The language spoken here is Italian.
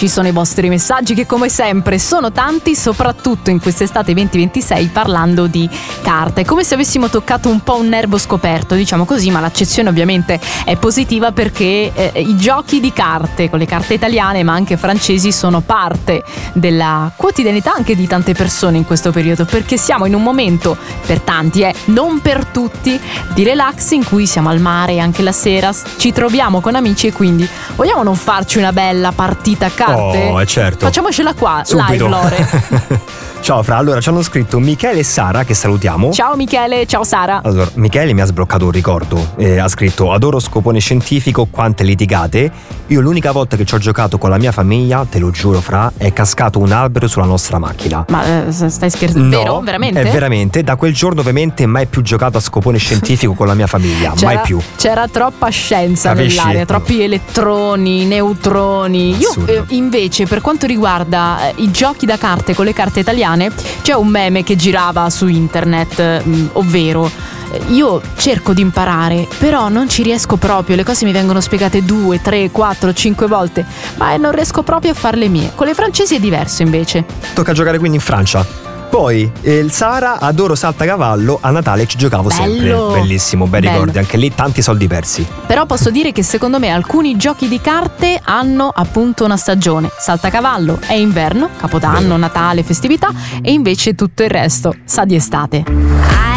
ci sono i vostri messaggi che come sempre sono tanti, soprattutto in quest'estate 2026, parlando di carte. Come se avessimo toccato un po' un nervo scoperto, diciamo così, ma l'accezione ovviamente è positiva perché i giochi di carte con le carte italiane ma anche francesi sono parte della quotidianità anche di tante persone in questo periodo, perché siamo in un momento, per tanti non per tutti, di relax in cui siamo al mare anche la sera, ci troviamo con amici e quindi vogliamo non farci una bella partita a carte? Oh, certo. Facciamocela qua, subito. live, Lore. Ciao Fra, allora ci hanno scritto Michele e Sara, che salutiamo. Ciao Michele, ciao Sara. Allora, Michele mi ha sbloccato un ricordo, ha scritto: adoro scopone scientifico, quante litigate. Io l'unica volta che ci ho giocato con la mia famiglia, te lo giuro Fra, è cascato un albero sulla nostra macchina. Ma stai scherzando? No, vero? Veramente? È veramente. Da quel giorno ovviamente mai più giocato a scopone scientifico con la mia famiglia, mai più. C'era troppa scienza Capisci? nell'aria, troppi elettroni, neutroni. Io invece, per quanto riguarda i giochi da carte con le carte italiane, c'è un meme che girava su internet, ovvero io cerco di imparare, però non ci riesco proprio, le cose mi vengono spiegate 2, 3, 4, 5 volte, ma non riesco proprio a farle mie. Con le francesi è diverso invece. Tocca giocare quindi in Francia. Poi il Sara, adoro saltacavallo, a Natale ci giocavo sempre. Bellissimo, bei ricordi, anche lì tanti soldi persi. Però posso dire che secondo me alcuni giochi di carte hanno appunto una stagione. Saltacavallo è inverno, Capodanno, Natale, festività, e invece tutto il resto sa di estate.